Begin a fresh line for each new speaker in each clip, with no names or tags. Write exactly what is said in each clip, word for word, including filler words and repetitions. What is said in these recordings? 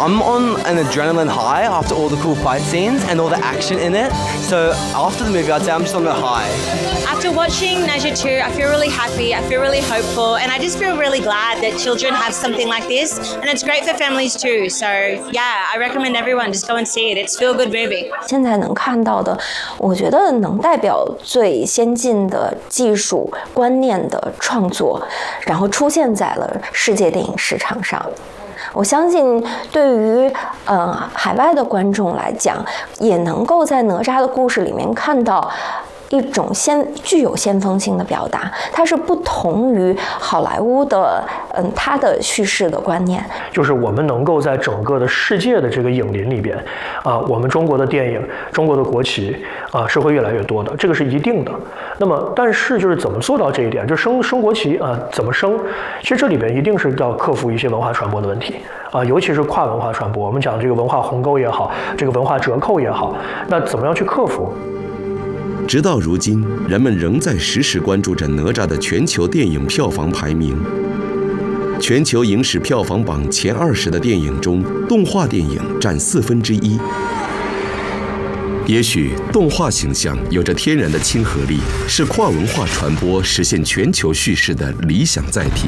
I'm on an adrenaline high after all the cool fight scenes and all the action in it. So after the movie, I'd say I'm just on a high.
After watching Ne Zha two, I feel really happy, I feel really hopeful, and I just feel really glad that children have something like this, and it's great for families too. So yeah, I recommend everyone just go and see it. It's a feel-good movie.
现在能看到的，我觉得能代表最先进的技术观念的创作，然后出现在了世界电影市场上。我相信，对于呃海外的观众来讲，也能够在哪吒的故事里面看到一种先具有先锋性的表达，它是不同于好莱坞的嗯它的叙事的观念。
就是我们能够在整个的世界的这个影林里边，啊、呃，我们中国的电影、中国的国旗啊、呃、是会越来越多的，这个是一定的。那么，但是就是怎么做到这一点，就升升国旗啊、呃，怎么升？其实这里边一定是要克服一些文化传播的问题啊、呃，尤其是跨文化传播。我们讲这个文化鸿沟也好，这个文化折扣也好，那怎么样去克服？
直到如今，人们仍在实时关注着哪吒的全球电影票房排名。全球影史票房榜前二十的电影中，动画电影占四分之一。也许动画形象有着天然的亲和力，是跨文化传播实现全球叙事的理想载体。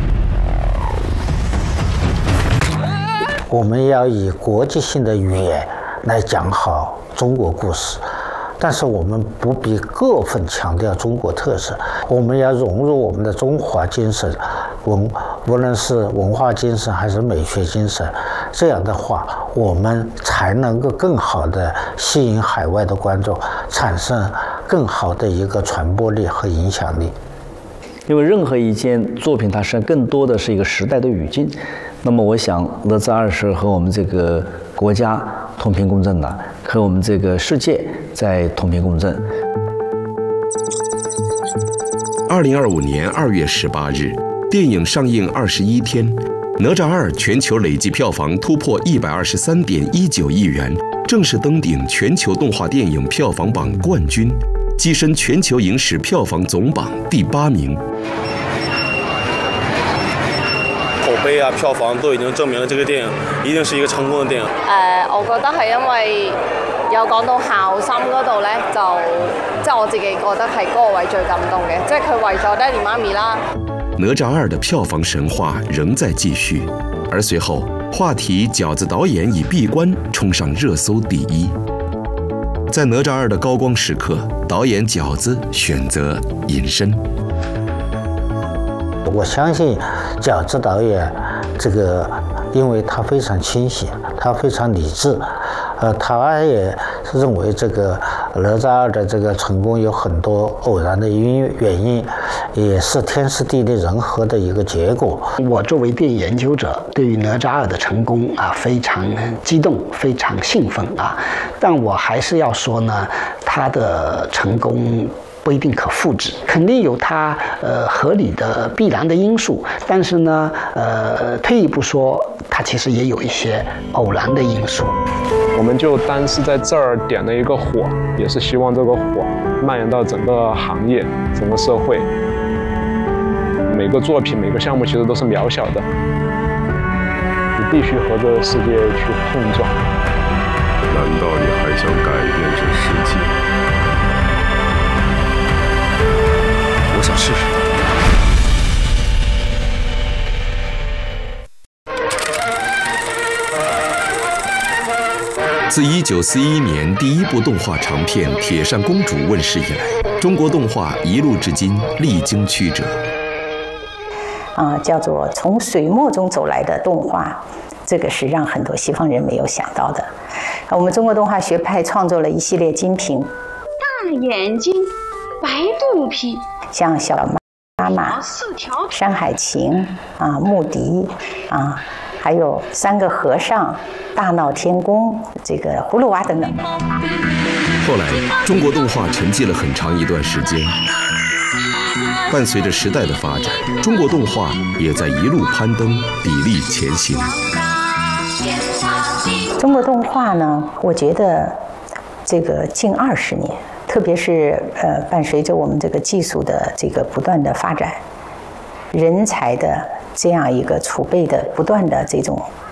我们要以国际性的语言来讲好中国故事。但是我们不必过分强调中国特色，我们要融入我们的中华精神，文无论是文化精神还是美学精神，这样的话，我们才能够更好的吸引海外的观众，产生更好的一个传播力和影响力。
因为任何一件作品，它实际上更多的是一个时代的语境。那么，我想哪吒二是和我们这个国家同频共振的，和我们这个世界在同频共振。
二零二五年二月十八日，电影上映二十一天，《哪吒二》全球累计票房突破一百二十三点一九亿元，正式登顶全球动画电影票房榜冠军，跻身全球影史票房总榜第八名。
口碑啊，票房都已經證明了這個電影一定是一個成功的電影。誒、
呃，我覺得係因為有講到孝心嗰度咧，就即係我自己覺得係嗰個位最感動嘅，即係佢為咗爹哋媽咪啦。
哪吒二的票房神話仍在繼續，而隨後話題餃子導演已閉關衝上熱搜第一。在哪吒二的高光時刻，導演餃子選擇隱身。
我相信饺子导演这个，因为他非常清醒，他非常理智，呃，他也认为这个哪吒二的这个成功有很多偶然的因原因，也是天时地利人和的一个结果。
我作为电影研究者，对于哪吒二的成功啊非常激动，非常兴奋啊，但我还是要说呢，他的成功不一定可复制，肯定有它呃合理的必然的因素，但是呢，呃，退一步说，它其实也有一些偶然的因素。
我们就单是在这儿点了一个火，也是希望这个火蔓延到整个行业、整个社会。每个作品、每个项目其实都是渺小的，你必须和这个世界去碰撞。
难道你还想改变这世界？我想试试。自一九四一年第一部动画长片《铁扇公主》问世以来，中国动画一路至今历经曲折。
啊、呃，叫做从水墨中走来的动画，这个是让很多西方人没有想到的。我们中国动画学派创作了一系列精品，
大眼睛，白肚皮，
像小妈妈、山海情啊、穆迪啊，还有三个和尚、大闹天宫、这个葫芦娃等等。
后来，中国动画沉寂了很长一段时间。伴随着时代的发展，中国动画也在一路攀登，砥砺前行。
中国动画呢，我觉得这个近二十年，特别是呃，伴随着我们这个技术的这个不断的发展，人才的这样一个储备的不断的这种